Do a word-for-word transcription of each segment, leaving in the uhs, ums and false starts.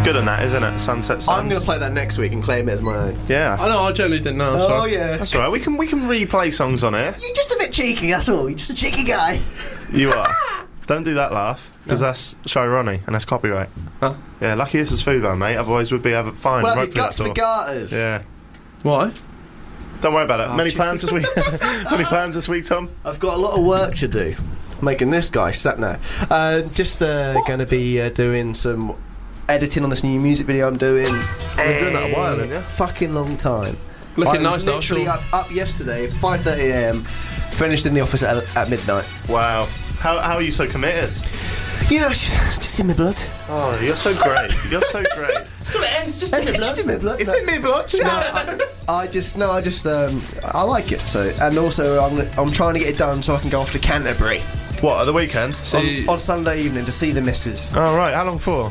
good on that, isn't it? Sunset Suns. I'm going to play that next week and claim it as my own. Yeah. I know, I generally didn't know. I'm Oh, sorry. yeah. That's all right. We can we can replay songs on here. You're just a bit cheeky, that's all. You're just a cheeky guy. You are. Don't do that laugh, because No. that's Shy Ronnie, and that's copyright. Huh? Yeah, lucky this is Fubo, mate. Otherwise, we'd be having fine. Well, have right your through guts that for door. garters. Yeah. Why? Don't worry about it. Oh, Many gee. plans this week? Many plans this week, Tom? I've got a lot of work to do. Making this guy sat now. Uh, just uh, going to be uh, doing some editing on this new music video I'm doing. You've been doing that a while, haven't you? Fucking long time. Looking I nice was though, literally sure. up, up yesterday, five thirty a m, finished in the office at, at midnight. Wow. How, how are you so committed? You know, it's just, it's just in my blood. Oh, you're so great. You're so great. That's what it is, just It's just in my blood. It's No. in me blood. No, I, I just no, I just um, I like it. So, and also I'm I'm trying to get it done so I can go off to Canterbury What, at the weekend? See- on, on Sunday evening to see the missus. Oh, right. How long for?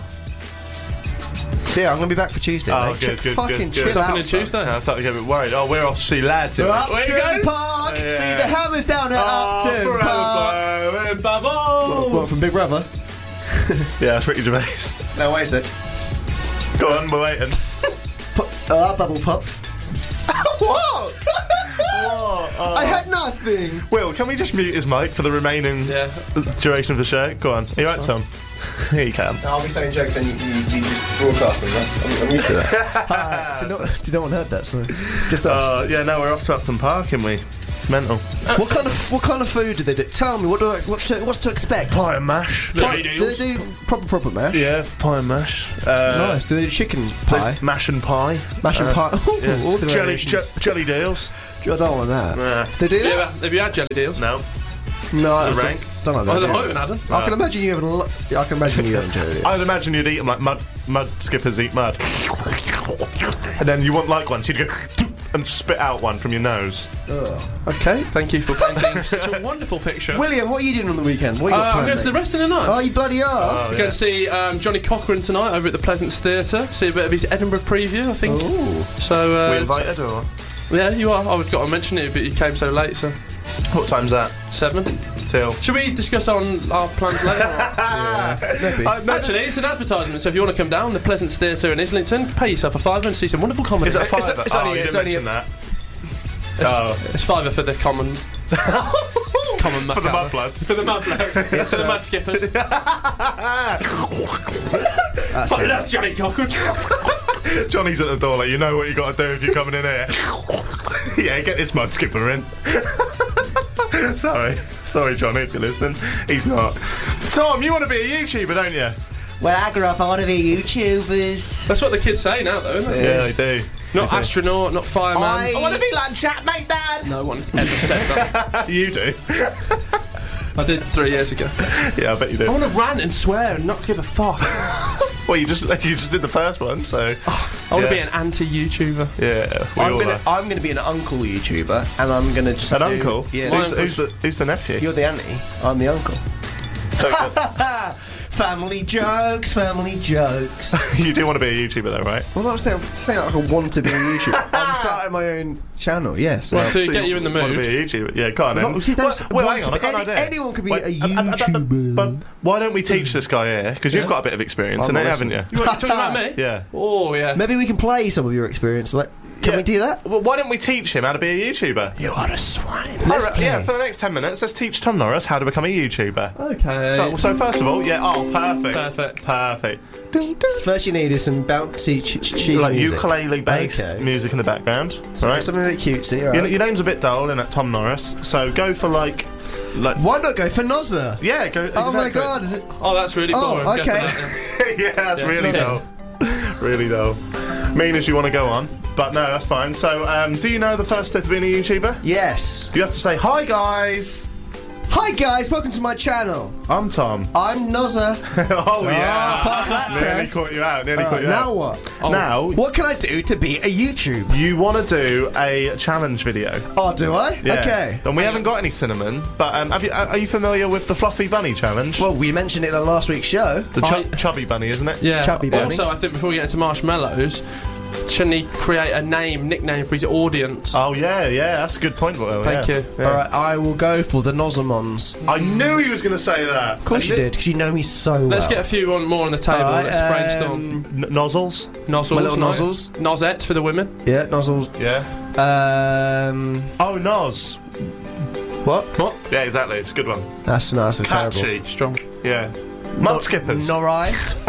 Yeah, I'm gonna be back for Tuesday. Oh, mate. good, Ch- good, fucking good, chill good. It's up out. on a Tuesday. I started to get a bit worried. Oh, we're off to see lads. We're Where you Upton going? Park. Yeah. See the Hammers down at Oh, Upton for Park. Elbow and Bubble. What, what, from Big Brother? Yeah, that's Ricky Gervais. No, wait a sec. Go on, we're waiting. Pop, uh, bubble pop. What? What? Oh. I had nothing. Will, can we just mute his mic for the remaining Yeah. duration of the show? Go on. Are you right, Tom? Here you can. No, I'll be saying jokes and you, you, you just broadcast them. That's, I'm, I'm used to that. Hi. So no, did no one heard that? So just us. Uh, yeah, no, we're off to Upton Park, aren't we? It's mental. what kind of what kind of food do they do? Tell me what do I, what's to, what's to expect? Pie and mash. Pie- do they do proper proper mash? Yeah, pie and mash. Uh, Nice. Do they do chicken pie? Mash and pie. Mash and Uh, pie. Ooh, Yeah. all the jelly, variations. je- jelly deals. I don't want that. Nah. Do they do Yeah, that? have you had jelly deals? No. No, I It's a don't, rank. don't like I that. don't know, Adam. I can imagine you having a lot. I can imagine you having jelly. I'd imagine you'd eat them like mud, mud skippers eat mud. And then you wouldn't like one, so you'd go and spit out one from your nose. Okay, thank you for painting such a wonderful picture. William, what are you doing on the weekend? What are you Uh, got I'm planned, going to the mate? rest of the night. Oh, you bloody are! Oh, We're yeah. going to see um, Johnny Cochran tonight over at the Pleasance Theatre. See a bit of his Edinburgh preview, I think. Ooh. So, uh, we invited or yeah, you are. I was got to mention it, but you came so late, so what time's that? seven. Till. Should we discuss on our plans later? Ah, Maybe. uh, no, Actually, it's an advertisement, so if you want to come down, the Pleasance Theatre in Islington, pay yourself a fiver and see some wonderful comedy. is it a It's- fiver? it's oh, only- you it's didn't only mention a- that. Oh. It's fiver for the common, common For the macabre. mudbloods. For the mudbloods. For the mud skippers. That's Put it it. up, Johnny Cochran. Johnny's at the door, like, you know what you got to do if you're coming in here. Yeah, get this mud skipper in. Sorry. Sorry, Johnny, if you're listening. He's not. Tom, you want to be a YouTuber, don't you? Well, I grew up, I want to be YouTubers. That's what the kids say now, though, isn't it? Yeah, Yes. they do. Not astronaut, not fireman. I- I wanna be like Chatmate Dad. No one's ever said that. You do. I did three years ago. Yeah, I bet you I do. want to rant and swear and not give a fuck. Well, you just you just did the first one, so. I want to be an anti-YouTuber. Yeah, we I'm all gonna, are. I'm gonna be an uncle YouTuber, and I'm gonna just An do- uncle? Yeah. My Who's, who's, the, who's the nephew? You're the auntie. I'm the uncle. Don't- Family jokes, family jokes. you do want to be a YouTuber, though, right? Well, I'm saying, saying like I want to be a YouTuber. I'm starting my own channel. Yes. Well, to So get you in the want to mood. be a YouTuber? Yeah, go on. Not- then. see, that's- well, well, want hang on, to I got an be- idea. anyone can be Wait, a uh, uh, uh, uh, YouTuber. But why don't we teach this guy here? Because you've Yeah. got a bit of experience I'm in it, not haven't you? You want to talk about me? Yeah. Oh, yeah. Maybe we can play some of your experience. Like, can Yeah. we do that? Well, why don't we teach him how to be a YouTuber? You are a swine. All Let's right, play. yeah, for the next ten minutes, let's teach Tom Norris how to become a YouTuber. Okay. So, so first of all, yeah, oh, perfect. Perfect. Perfect. First, you need is some bouncy ch- ch- cheesy Like music. ukulele-based Okay. music in the background. So Right? something a bit cutesy. All Your, right. your name's a bit dull, isn't it, Tom Norris? So go for like, like Why not go for Nozza? yeah, go. Oh my exactly. God! Is it? Oh, that's really Oh, boring. Get to okay. that, Yeah, that's Yeah. really Yeah. dull. Really dull. Mean as you want to go on, but no, that's fine. So, um, do you know the first step of being a YouTuber? Yes. You have to say, "Hi guys, Hi guys, welcome to my channel. I'm Tom." I'm Nozza. Oh yeah, pass that nearly test. caught you out. Nearly All caught right, you now out. what? Oh. Now What can I do to be a YouTuber? you want to do a challenge video. Oh, do I? Yeah. Okay. And we haven't got any cinnamon, but um, have you, are are you familiar with the Fluffy Bunny challenge? Well, we mentioned it on last week's show. The I- chu- chubby bunny, isn't it? Yeah. Chubby bunny. Also, I think before we get into marshmallows, shouldn't he create a name, nickname for his audience? Oh yeah, yeah, that's a good point, Will. Thank yeah. you. Yeah. Alright, I will go for the Nozamons. I knew he was going to say that. Of course you did, because you know me so well. Let's get a few on, more on the table. Alright, Let's brainstorm. um, N- nozzles. Nozzles. my little no. nozzles. Nozettes for the women. Yeah, nozzles. Yeah. Um, Oh, Noz. what? What? Yeah, exactly. It's a good one. That's nice and terrible. Catchy. Strong. Yeah. Mud skippers. Norai.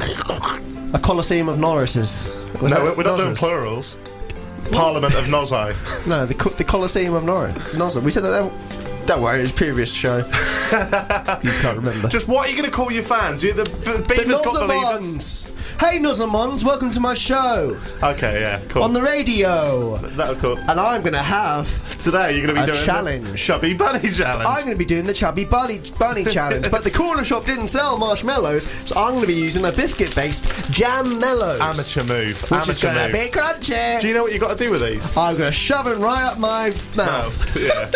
A Colosseum of Norrises. Was no, that we're not doing Nozzes? plurals. Parliament of Nozai. No, the, co- the Colosseum of Norris. Nozza. We said that. There. Don't worry, it was a previous show. You can't remember. Just what are you going to call your fans? You, the b- Beaver's got believers. Nozamons. Hey, Nozamons, welcome to my show Okay, yeah, cool. on the radio. That'll cool. And I'm going to have. Today you're going to be A doing challenge. the Chubby Bunny challenge. I'm going to be doing the Chubby Bunny, bunny Challenge, but the corner shop didn't sell marshmallows, so I'm going to be using a biscuit-based jam mellows. Amateur move. Which Amateur is going to move. be crunchy. Do you know what you got to do with these? I'm going to shove them right up my mouth. Oh, yeah.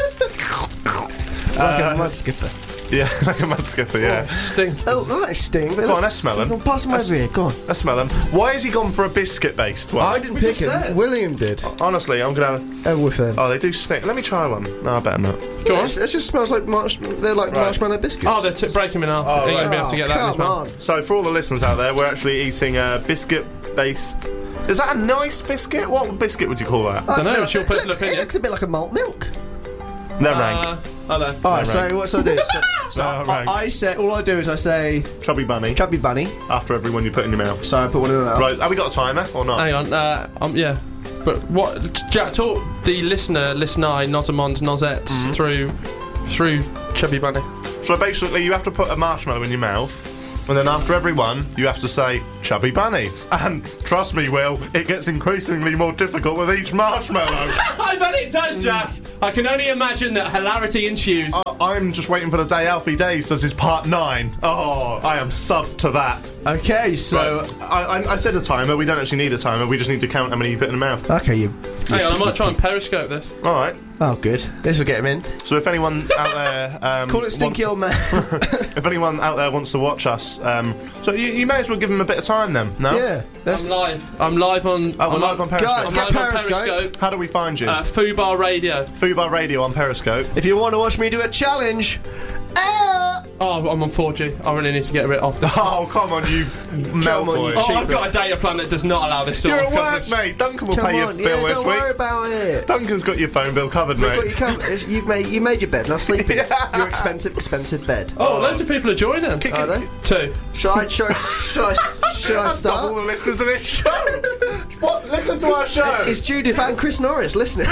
Like Uh, a mud skipper. Yeah, like a mud skipper, yeah. Sting. Oh, that sting. Go on, let's smell them. Go on, pass them Let's- over here, go on. Let's smell them. Why has he gone for a biscuit-based one? I didn't We pick just him. said. William did. Honestly, I'm going to have... Oh, with them. Oh, they do stink. Let me try one. No, I better not. Go on. It just smells like marsh. They're like Right. marshmallow biscuits. Oh, they're t- break them in half. Oh, You're going to right. be able to get that in come as well. on. So, for all the listeners out there, we're actually eating a biscuit-based... Is that a nice biscuit? What biscuit would you call that? That's Dunno, a bit it's your like- personal it looks- opinion. It looks a bit like a malt milk. They're rank. Uh, hello. Alright, so rank. what so I do? So, so No, I, rank. I say, all I do is I say, Chubby Bunny. Chubby Bunny. After every one you put in your mouth. So I put one in my mouth. Right, have we got a timer or not? Hang on. Uh, um, yeah. But what? Jack, talk the listener, listener, Nozamons, Nozettes Mm-hmm. through, through Chubby Bunny. So basically, you have to put a marshmallow in your mouth, and then after every one, you have to say Chubby Bunny. And trust me, Will, it gets increasingly more difficult with each marshmallow. I bet it does, Jack. I can only imagine that hilarity ensues. I- I'm just waiting for the day Alfie Days does his part nine. Oh, I am sub to that. Okay, so. So I, I, I said a timer. We don't actually need a timer. We just need to count how many you put in the mouth. Okay, you. Hang on, I might try and periscope this. All right. Oh, good. This will get him in. So if anyone out there, um, Call it Stinky Old Man. if anyone out there wants to watch us, um, so you, you may as well give them a bit of time then. No. Yeah. I'm That's, live. I'm live on. Oh, we're I'm live on Periscope. Guys, I'm get live on Periscope. Periscope. How do we find you? Uh, Fubar Radio. Fubar Radio on Periscope. if you want to watch me do a challenge. Ah! Oh, I'm on four G. I really need to get rid of this. Oh, come on, you melt on, boy. you Oh, cheap I've got a data plan that does not allow this sort You're of at work, coverage. mate. Duncan will Come pay your on, bill yeah, this don't worry week. about it. Duncan's got your phone bill covered, We've mate. got you covered. You've made you made your bed. Now sleep in it. Your expensive, expensive bed. Oh, loads of people are joining. Are they? Two. Should I, should I, should I, should I That's double start? the listeners of this show. What? Listen to our show. It's Judith and Chris Norris listening.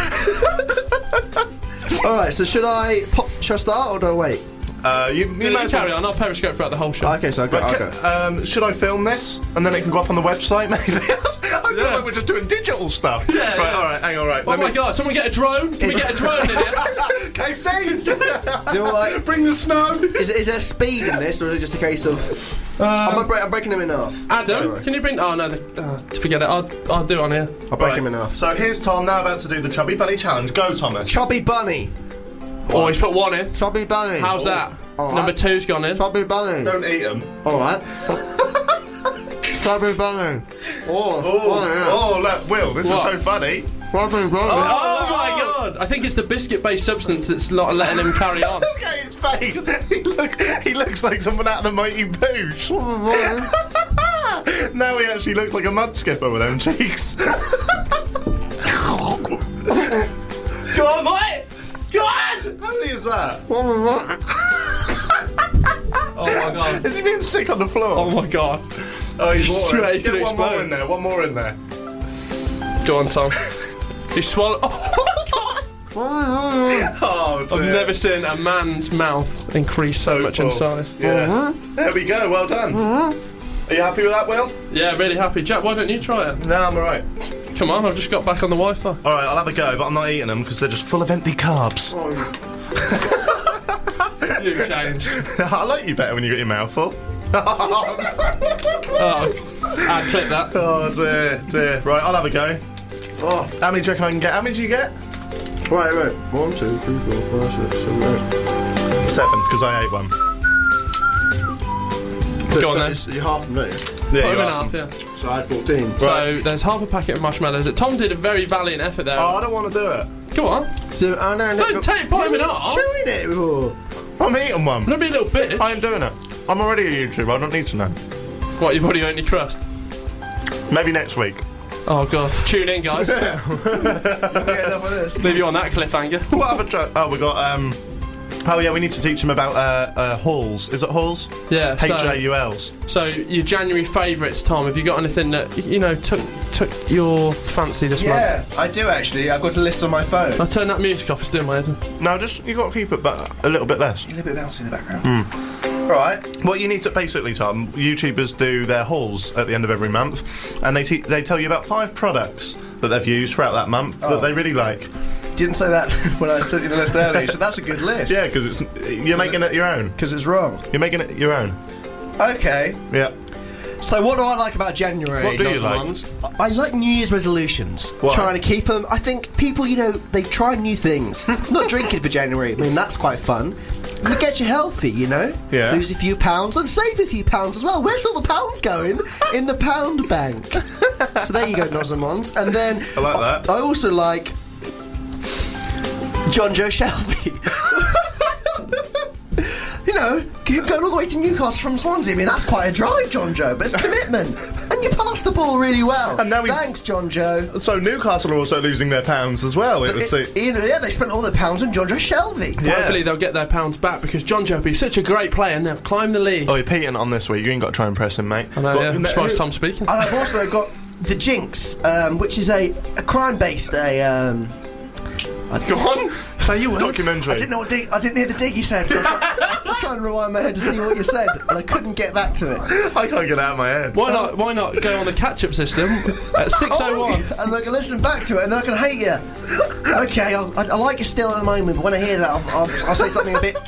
Alright, so should I pop, should I start or do I wait? Uh, you, you You may as carry well. on. I'll periscope throughout the whole show. Okay, so I go. Right, I'll ca- go. um, should I film this and then it can go up on the website? Maybe. I feel Yeah. like we're just doing digital stuff. Yeah, Right. yeah. All right. Hang on. Right. Oh let my me- god, someone get a drone? Can we get a drone in here? Casey. Do I, Bring the snow. is, is there speed in this, or is it just a case of? I'm, break, I'm breaking them in half. Adam, Sorry. can you bring. Oh no, the, uh, forget it. I'll, I'll do it on here. I'll break Right. them in half. So here's Tom now about to do the Chubby Bunny challenge. Go, Thomas. Chubby Bunny. Oh, he's put one in. Chubby Bunny. How's that? All Number right. two's gone in. Chubby Bunny. Don't eat them. Alright. Chubby Bunny. Oh, Oh, oh, look, Will, this What? is so funny. Chubby Bunny. Oh my god! I think it's the biscuit-based substance that's not letting him carry on. Look at his face. He, look, he looks like someone out of the Mighty Boosh. Now he actually looks like a mud skipper with them cheeks. Go on, mate! Go on! How many is that? Oh my god. Is he being sick on the floor? Oh my god. Oh, he's watering. Straight, he's Get gonna one more explode. in there. One more in there. Go on, Tom. He swallowed. Oh god! Oh, dear. I've never seen a man's mouth increase so, So much in full. size. Yeah. There we go. Well done. Are you happy with that, Will? Yeah, really happy. Jack, why don't you try it? No, I'm alright. Come on, I've just got back on the Wi-Fi. Alright, I'll have a go, but I'm not eating them because they're just full of empty carbs. You changed. I like you better when you got your mouth full. Oh, I'd clip that. Oh dear, dear. Right, I'll have a go. Oh, how many do you reckon I can get? How many do you get? Right, right. One, two, three, four, five, six, seven, eight. Seven, because I ate one. So Go on it's then. got- You're half from me. Yeah, Put you them in are. half, yeah. So I had fourteen. So there's half a packet of marshmallows. Tom did a very valiant effort there. Oh, I don't want to do it. Go on. So, oh, no, no, Don't no. take part in You're half. chewing it. Oh. I'm eating one. Don't be a little bitch. I am doing it. I'm already a YouTuber. I don't need to know. What, you've already eaten your crust? Maybe next week. Oh, God. Tune in, guys. Get enough of this. Leave you on that cliffhanger. What other tra- Oh, we got, um... Oh, yeah, we need to teach them about, uh, uh, halls. Is it halls? Yeah, H so, A U Ls. so your January favourites, Tom. Have you got anything that, you know, took took your fancy this month? Yeah, I do actually. I've got a list on my phone. I'll turn that music off. It's doing my head. No, just, you got to keep it but a little bit less. A little bit of bounce in the background. Right. What you need to basically, Tom, YouTubers do their hauls at the end of every month, and they te- they tell you about five products that they've used throughout that month Oh. that they really like. Didn't say that when I sent you the list earlier, so that's a good list. Yeah, because it's you're making it your own. Because it's wrong. You're making it your own. Okay. Yeah. So what do I like about January? What do you Nonsense? I I like New Year's resolutions. Why? Trying to keep them. I think people, you know, they try new things. Not drinking for January. I mean, that's quite fun. It gets you healthy, you know. Yeah. Lose a few pounds and save a few pounds as well. Where's all the pounds going? In the pound bank. So there you go, Nozamons. And then I like that. I also like John Joe Shelby. You know, keep going all the way to Newcastle from Swansea. I mean, that's quite a drive, John Joe, but it's commitment. And you pass the ball really well. And now we- Thanks, John Joe. So Newcastle are also losing their pounds as well. It would It- seem. you know, yeah, they spent all their pounds on John Joe Shelby. Yeah. Hopefully they'll get their pounds back because John Joe is such a great player and they'll climb the league. Oh, you're Peteing on this week. You ain't got to try and press him, mate. I know, Got- yeah. I'm surprised Tom's speaking. And I've also got The Jinx, um, which is a, a crime-based, a... Um, Go on. Say your words. Documentary. I didn't know what dig, I didn't hear the dig you said. So I, was, I was just trying to rewind my head to see what you said, and I couldn't get back to it. I can't get it out of my head. Why not? Why not go on the catch-up system at six oh one? And they're going to listen back to it, and they're going to hate you. Okay, I'll, I, I like you still at the moment, but when I hear that, I'll, I'll, I'll say something a bit